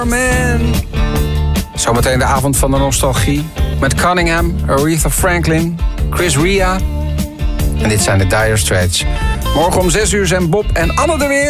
Man. Zometeen de avond van de nostalgie. Met Cunningham, Aretha Franklin, Chris Ria. En dit zijn de Dire Straits. Morgen om 6 uur zijn Bob en Anne er weer.